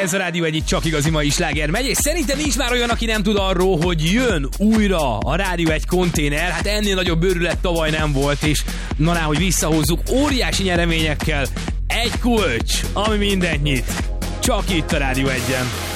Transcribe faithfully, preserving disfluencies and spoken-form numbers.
Ez a Rádió egyik csak igazi mai sláger megy, és szerintem nincs már olyan, aki nem tud arról, hogy jön újra a Rádió egy konténer. Hát ennél nagyobb őrület tavaly nem volt, és na ná, hogy visszahozzuk óriási nyereményekkel. Egy kulcs, ami mindent nyit. Csak itt a Rádió egyen.